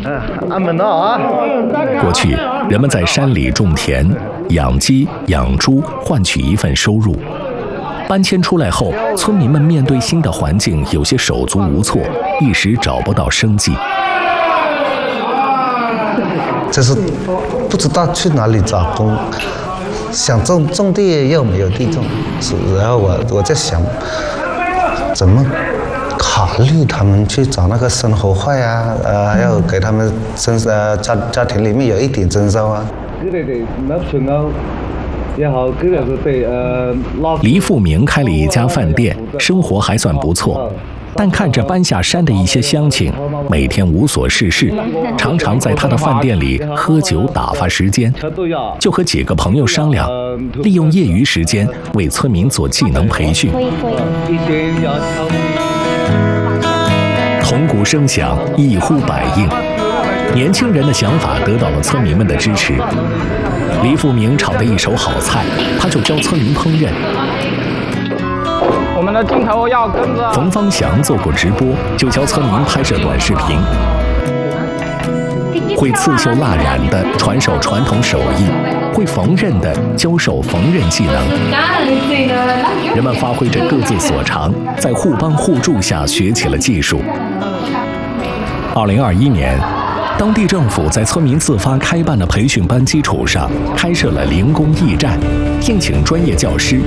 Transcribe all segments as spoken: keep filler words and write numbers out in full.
过去，人们在山里种田、养鸡、养猪，换取一份收入。搬迁出来后，村民们面对新的环境，有些手足无措，一时找不到生计。 就是不知道去哪里找工，想种种地又没有地种，然后我我在想，怎么考虑他们去找那个生活费啊，呃，要给他们生呃家家庭里面有一点征收啊。 黎富明开了一家饭店，生活还算不错。但看着搬下山的一些乡亲，每天无所事事，常常在他的饭店里喝酒打发时间，就和几个朋友商量，利用业余时间为村民做技能培训。铜鼓声响，一呼百应，年轻人的想法得到了村民们的支持。黎富明炒的一手好菜，他就教村民烹饪。 我们的镜头要跟着。 冯方祥做过直播，就教村民拍摄短视频。会刺绣蜡染的传授传统手艺，会缝纫的教授缝纫技能。人们发挥着各自所长，在互帮互助下学起了技术。二零二一年，当地政府在村民自发开办的培训班基础上，开设了零工驿站，聘请专业教师。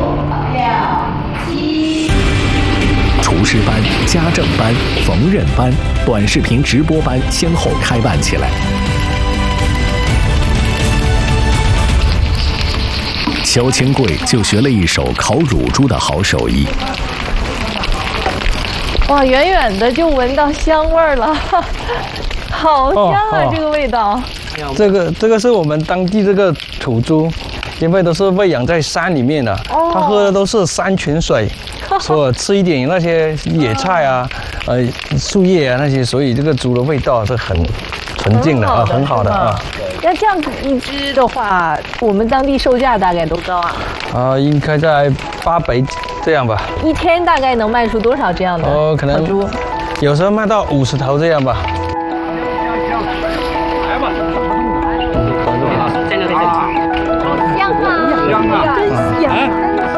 厨师班、家政班、缝纫班、短视频直播班先后开办起来。肖清贵就学了一手烤乳猪的好手艺。 哇，远远的就闻到香味儿了，好香啊！哦哦、这个味道。 这个这个是我们当地这个土猪，因为都是喂养在山里面的，哦、它喝的都是山泉水。所以吃一点那些野菜啊，呃，树叶啊那些，所以这个猪的味道是很纯净的啊，很好的啊。 那这样一只的话，我们当地售价大概多高啊？ 啊，应该在八百这样吧。 一天大概能卖出多少这样的猪？哦，可能有时候卖到五十头这样吧。来吧， 香啊，真香。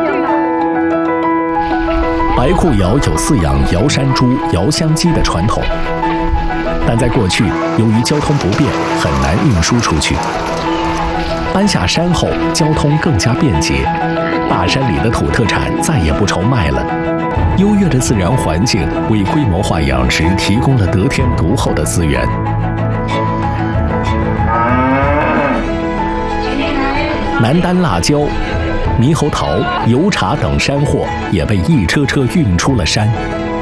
白裤窑有饲养瑶山猪、瑶香鸡的传统，但在过去，由于交通不便，很难运输出去。搬下山后，交通更加便捷，大山里的土特产再也不愁卖了。优越的自然环境为规模化养殖提供了得天独厚的资源。南丹辣椒、猕猴桃、油茶等山货也被一车车运出了山。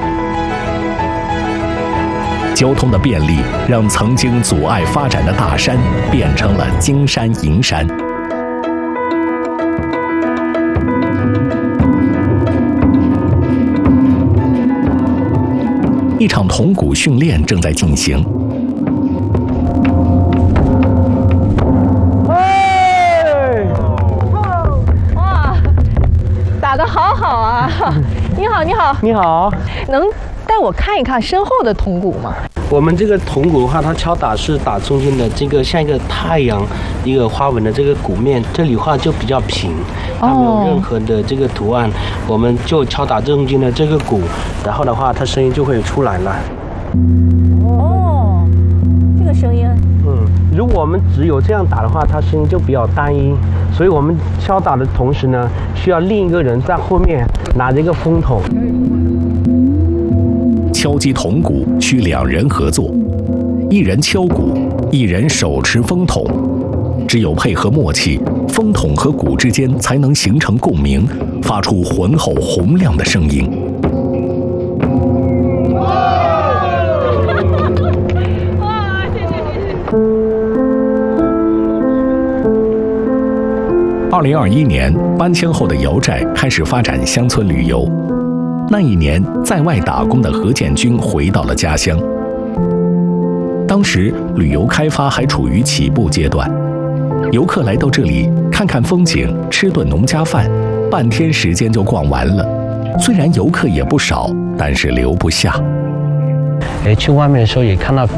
交通的便利让曾经阻碍发展的大山变成了金山银山。一场铜鼓训练正在进行。 打得好好啊！你好，你好， 你好， 能带我看一看身后的铜鼓吗？ 我们这个铜鼓的话，它敲打是打中间的这个像一个太阳一个花纹的这个鼓面，这里的话就比较平，它没有任何的这个图案，哦、我们就敲打中间的这个鼓，然后的话，它声音就会出来了。 哦，这个声音。 嗯，如果我们只有这样打的话，它声音就比较单一，所以我们敲打的同时呢，需要另一个人在后面拿着一个风筒。 敲击铜鼓需两人合作，一人敲鼓，一人手持风筒，只有配合默契，风筒和鼓之间才能形成共鸣，发出浑厚洪亮的声音。二零二一年，搬迁后的瑶寨开始发展乡村旅游。那一年，在外打工的何建军回到了家乡。当时，旅游开发还处于起步阶段，游客来到这里看看风景，吃顿农家饭，半天时间就逛完了。虽然游客也不少，但是留不下。 哎，去外面的时候也看到